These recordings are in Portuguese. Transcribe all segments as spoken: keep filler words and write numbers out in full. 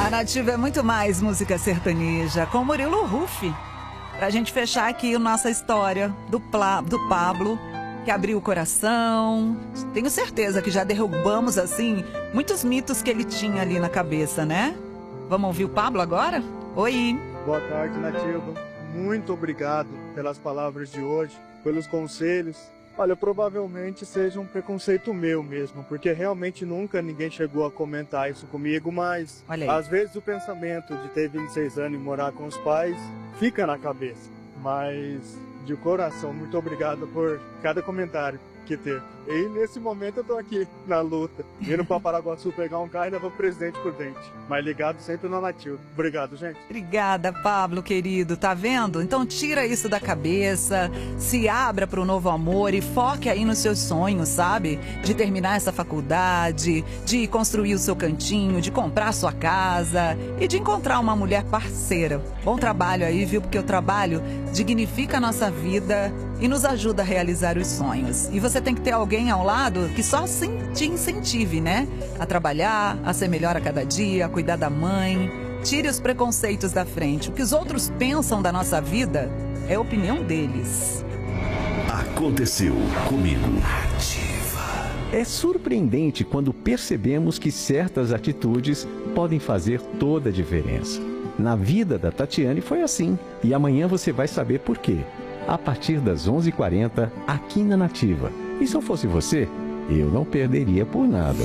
A Nativa é muito mais música sertaneja, com Murilo Huff. Pra gente fechar aqui a nossa história do, Pla, do Pablo, que abriu o coração. Tenho certeza que já derrubamos, assim, muitos mitos que ele tinha ali na cabeça, né? Vamos ouvir o Pablo agora? Oi! Boa tarde, Nativa. Muito obrigado pelas palavras de hoje, pelos conselhos. Olha, provavelmente seja um preconceito meu mesmo, porque realmente nunca ninguém chegou a comentar isso comigo, mas às vezes o pensamento de ter vinte e seis anos e morar com os pais fica na cabeça. Mas de coração, muito obrigado por cada comentário que teve. E nesse momento eu tô aqui na luta, indo para Paraguaçu pegar um carro e ainda vou presidente por dente. Mas ligado sempre na Nativa. Obrigado, gente. Obrigada, Pablo, querido. Tá vendo? Então tira isso da cabeça, se abra para o novo amor e foque aí nos seus sonhos, sabe? De terminar essa faculdade, de construir o seu cantinho, de comprar a sua casa e de encontrar uma mulher parceira. Bom trabalho aí, viu? Porque o trabalho dignifica a nossa vida e nos ajuda a realizar os sonhos. E você tem que ter alguém ao lado que só te incentive, né? A trabalhar, a ser melhor a cada dia, a cuidar da mãe. Tire os preconceitos da frente. O que os outros pensam da nossa vida é a opinião deles. Aconteceu comigo. Ativa. É surpreendente quando percebemos que certas atitudes podem fazer toda a diferença. Na vida da Tatiane foi assim. E amanhã você vai saber por quê. A partir das onze e quarenta, aqui na Nativa. E se eu fosse você, eu não perderia por nada.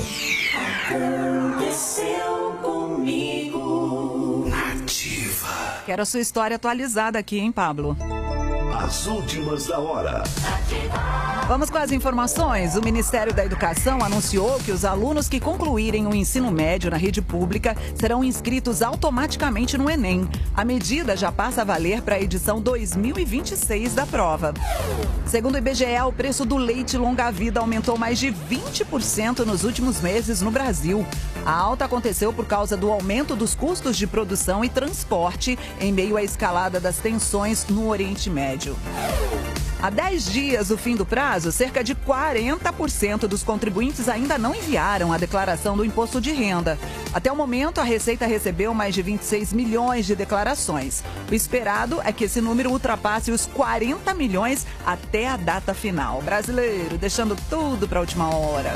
Aconteceu comigo. Nativa. Quero a sua história atualizada aqui, hein, Pablo? As últimas da hora. Vamos com as informações. O Ministério da Educação anunciou que os alunos que concluírem o ensino médio na rede pública serão inscritos automaticamente no Enem. A medida já passa a valer para a edição dois mil e vinte e seis da prova. Segundo o I B G E, o preço do leite longa-vida aumentou mais de vinte por cento nos últimos meses no Brasil. A alta aconteceu por causa do aumento dos custos de produção e transporte em meio à escalada das tensões no Oriente Médio. Há dez dias do fim do prazo, cerca de quarenta por cento dos contribuintes ainda não enviaram a declaração do imposto de renda. Até o momento, a Receita recebeu mais de vinte e seis milhões de declarações. O esperado é que esse número ultrapasse os quarenta milhões até a data final. Brasileiro, deixando tudo para a última hora.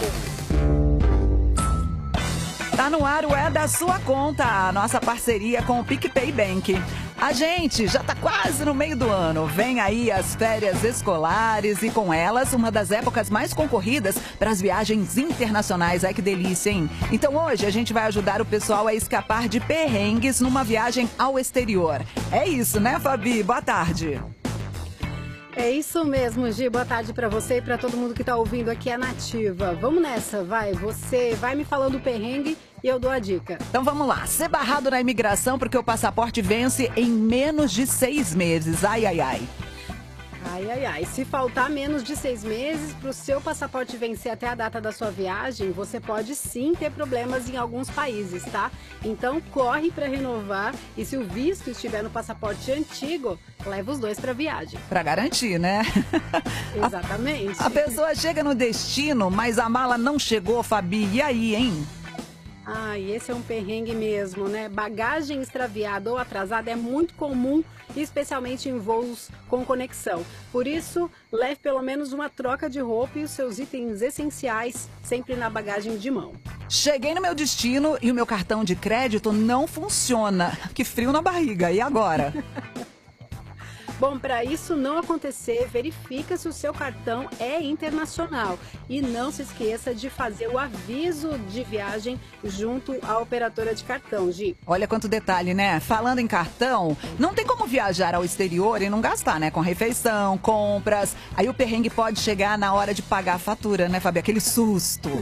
Tá no ar o É da Sua Conta, a nossa parceria com o PicPay Bank. A gente já tá quase no meio do ano. Vem aí as férias escolares e com elas uma das épocas mais concorridas para as viagens internacionais. Ai que delícia, hein? Então hoje a gente vai ajudar o pessoal a escapar de perrengues numa viagem ao exterior. É isso, né, Fabi? Boa tarde. É isso mesmo, Gi. Boa tarde pra você e pra todo mundo que tá ouvindo aqui a Nativa. Vamos nessa, vai. Você vai me falando o perrengue e eu dou a dica. Então vamos lá. Ser barrado na imigração porque o passaporte vence em menos de seis meses. Ai, ai, ai. Ai, ai, ai. Se faltar menos de seis meses para o seu passaporte vencer até a data da sua viagem, você pode sim ter problemas em alguns países, tá? Então corre para renovar e se o visto estiver no passaporte antigo, leva os dois para viagem. Para garantir, né? Exatamente. A, a pessoa chega no destino, mas a mala não chegou, Fabi. E aí, hein? Ah, e esse é um perrengue mesmo, né? Bagagem extraviada ou atrasada é muito comum, especialmente em voos com conexão. Por isso, leve pelo menos uma troca de roupa e os seus itens essenciais sempre na bagagem de mão. Cheguei no meu destino e o meu cartão de crédito não funciona. Que frio na barriga. E agora? Bom, para isso não acontecer, verifica se o seu cartão é internacional e não se esqueça de fazer o aviso de viagem junto à operadora de cartão, Gi. Olha quanto detalhe, né? Falando em cartão, não tem como viajar ao exterior e não gastar, né? Com refeição, compras. Aí o perrengue pode chegar na hora de pagar a fatura, né, Fabi? Aquele susto.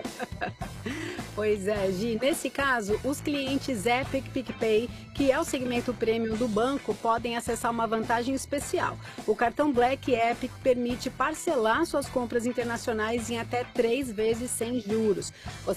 Pois é, Gi. Nesse caso, os clientes Epic PicPay, que é o segmento premium do banco, podem acessar uma vantagem especial. O cartão Black Epic permite parcelar suas compras internacionais em até três vezes sem juros.